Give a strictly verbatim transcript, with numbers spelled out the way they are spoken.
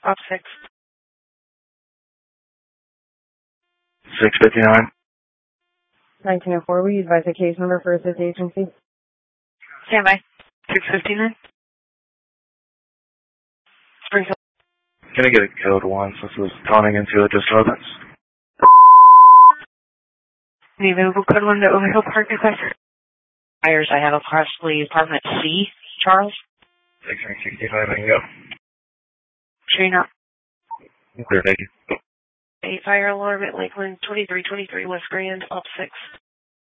Op six. six fifty-nine. nineteen oh four, will you advise the case number for assist agency? Stand by. six fifty-nine. Springfield. Can I get a code one since this is turning into a disturbance? The available code one to Overhill Park request. Fires, I have approximately apartment C, Charles. six sixty-five, I can go. Sure you're not. Clear, thank you. A fire alarm at Lakeland twenty-three twenty-three West Grand, Op six.